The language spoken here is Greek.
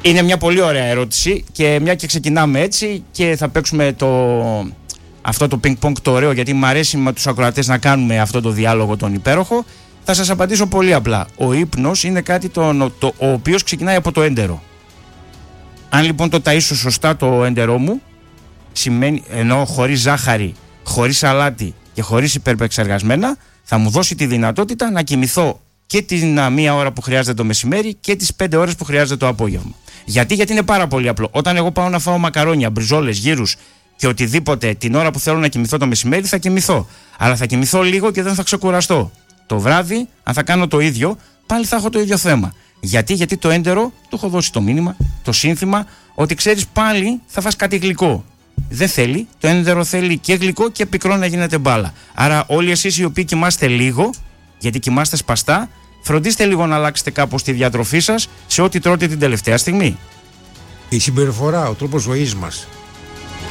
Είναι μια πολύ ωραία ερώτηση και μια και ξεκινάμε έτσι και θα παίξουμε αυτό το ping-pong το ωραίο, γιατί μου αρέσει με τους ακροατές να κάνουμε αυτό το διάλογο τον υπέροχο. Θα σας απαντήσω πολύ απλά. Ο ύπνος είναι κάτι ο οποίος ξεκινάει από το έντερο. Αν λοιπόν το ταΐσω σωστά το έντερό μου, σημαίνει, ενώ χωρίς ζάχαρη, χωρίς αλάτι και χωρίς υπερπεξεργασμένα, θα μου δώσει τη δυνατότητα να κοιμηθώ και την 1 ώρα που χρειάζεται το μεσημέρι και τις 5 ώρες που χρειάζεται το απόγευμα. Γιατί είναι πάρα πολύ απλό. Όταν εγώ πάω να φάω μακαρόνια, μπριζόλες, γύρους και οτιδήποτε την ώρα που θέλω να κοιμηθώ το μεσημέρι, θα κοιμηθώ. Αλλά θα κοιμηθώ λίγο και δεν θα ξεκουραστώ. Το βράδυ, αν θα κάνω το ίδιο, πάλι θα έχω το ίδιο θέμα. Γιατί το έντερο του έχω δώσει το μήνυμα, το σύνθημα, ότι ξέρεις πάλι θα φας κάτι γλυκό. Δεν θέλει, το έντερο θέλει και γλυκό και πικρό να γίνεται μπάλα. Άρα, όλοι εσείς οι οποίοι κοιμάστε λίγο, γιατί κοιμάστε σπαστά, φροντίστε λίγο να αλλάξετε κάπως τη διατροφή σας σε ό,τι τρώτε την τελευταία στιγμή. Η συμπεριφορά, ο τρόπος ζωής μας